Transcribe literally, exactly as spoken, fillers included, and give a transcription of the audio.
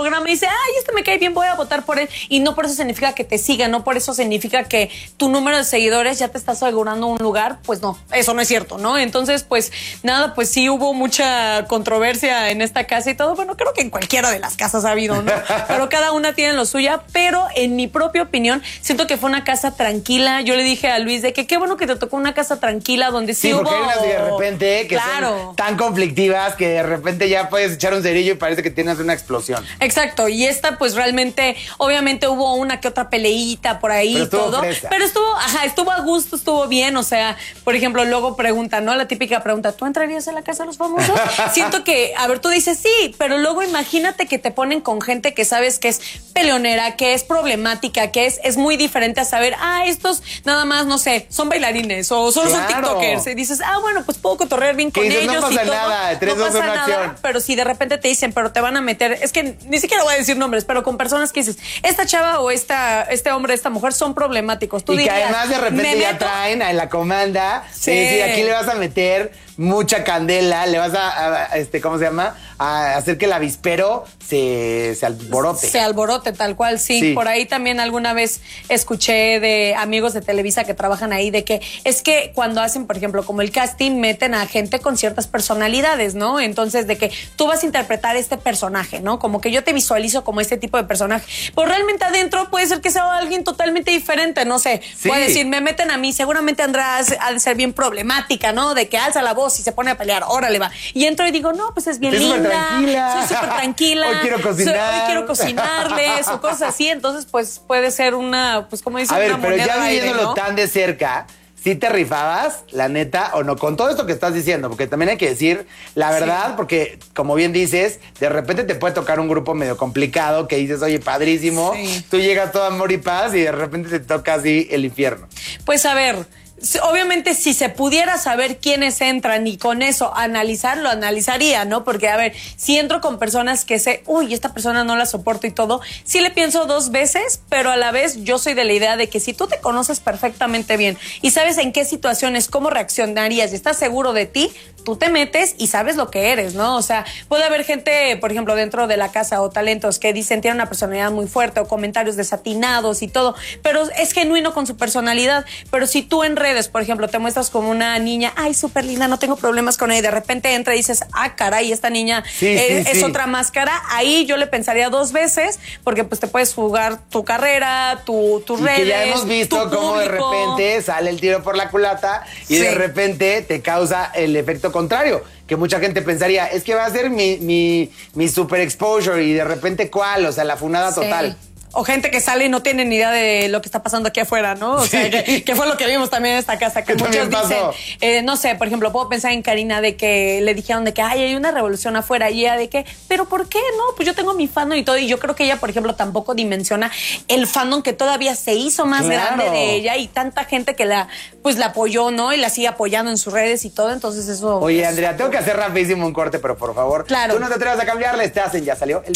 programa y dice, ay, este me cae bien, voy a votar por él. Y no por eso significa que te siga, no por eso significa que tu número de seguidores ya te está asegurando un lugar. Pues no, eso no es cierto, ¿no? Entonces, pues nada, pues sí hubo mucha controversia en esta casa y todo. Bueno, creo que en cualquiera de las casas ha habido, ¿no? Pero cada una tiene lo suya. Pero en mi propia opinión, siento que fue una casa tranquila. Yo le dije a Luis de que qué bueno que te tocó una casa tranquila donde sí, sí hubo... porque hay unas de repente que claro. son tan conflictivas que de repente ya puedes echar un cerillo y parece que tienes una explosión. Exacto, y esta pues realmente, obviamente hubo una que otra peleíta por ahí y todo, fresa. Pero estuvo, ajá, estuvo a gusto, estuvo bien, o sea, por ejemplo, luego preguntan, ¿no? La típica pregunta, ¿tú entrarías en la casa de los famosos? Siento que, a ver, tú dices sí, pero luego imagínate que te ponen con gente que sabes que es peleonera, que es problemática, que es, es muy diferente a saber, ah, estos nada más, no sé, son bailarines o solo claro. son tiktokers. Y dices, ah, bueno, pues puedo cotorrear bien con dices, ellos no pasa y todo. nada, tres, no dos, pasa una nada, acción. pero si de repente te dicen, pero te van a meter, es que ni siquiera voy a decir nombres, pero con personas que dices, esta chava o esta, este hombre, esta mujer son problemáticos. Tú y dirías, que además de repente ya meto? traen a la comanda, Sí. y decir, aquí le vas a meter mucha candela, le vas a, a, a este, ¿cómo se llama? A hacer que el avispero se, se alborote. Se alborote, tal cual, sí. sí. Por ahí también alguna vez escuché de amigos de Televisa que trabajan ahí de que es que cuando hacen, por ejemplo, como el casting, meten a gente con ciertas personalidades, ¿no? Entonces, de que tú vas a interpretar este personaje, ¿no? Como que yo te visualizo como este tipo de personaje. Pues realmente adentro puede ser que sea alguien totalmente diferente, no sé. Sí. Puede decir, me meten a mí, seguramente András ha de ser bien problemática, ¿no? De que alza la voz y se pone a pelear, órale va. Y entro y digo, no, pues es bien Estoy linda, tranquila. soy súper tranquila. Hoy quiero cocinar. Soy, hoy quiero cocinarles o cosas así. Entonces, pues puede ser una, pues como dicen, a ver, una pero moneda ya aire, viéndolo ¿no? tan de cerca, ¿sí te rifabas, la neta, o no? Con todo esto que estás diciendo, porque también hay que decir la verdad, sí. Porque, como bien dices, de repente te puede tocar un grupo medio complicado que dices, oye, padrísimo, sí. Tú llegas todo amor y paz y de repente te toca así el infierno. Pues a ver... Obviamente, si se pudiera saber quiénes entran y con eso analizar, lo analizaría, ¿no? Porque, a ver, si entro con personas que sé, uy, esta persona no la soporto y todo, sí le pienso dos veces, pero a la vez yo soy de la idea de que si tú te conoces perfectamente bien y sabes en qué situaciones, cómo reaccionarías y estás seguro de ti, tú te metes y sabes lo que eres, ¿no? O sea, puede haber gente, por ejemplo, dentro de la casa o talentos que dicen tienen una personalidad muy fuerte o comentarios desatinados y todo, pero es genuino con su personalidad. Pero si tú en redes, por ejemplo, te muestras como una niña, ay, súper linda, no tengo problemas con ella, y de repente entra y dices, ah, caray, esta niña sí, es, sí, es sí. otra máscara, ahí yo le pensaría dos veces, porque pues te puedes jugar tu carrera, tu, tus y redes, que ya hemos visto cómo de repente sale el tiro por la culata y sí. De repente te causa el efecto contrario, que mucha gente pensaría, es que va a ser mi, mi, mi super exposure y de repente ¿cuál? O sea, la funada sí. total. O gente que sale y no tiene ni idea de lo que está pasando aquí afuera, ¿no? O sea, sí. que, que fue lo que vimos también en esta casa, que muchos dicen, eh, no sé, por ejemplo, puedo pensar en Karina de que le dijeron de que, ay, hay una revolución afuera, y ella de que, ¿pero por qué? No, pues yo tengo mi fandom y todo, y yo creo que ella, por ejemplo, tampoco dimensiona el fandom que todavía se hizo más claro. grande de ella y tanta gente que la, pues la apoyó, ¿no? Y la sigue apoyando en sus redes y todo, entonces eso... Oye, pues, Andrea, tengo que hacer rapidísimo un corte, pero por favor, claro. Tú no te atrevas a cambiarle, te hacen, ya salió el...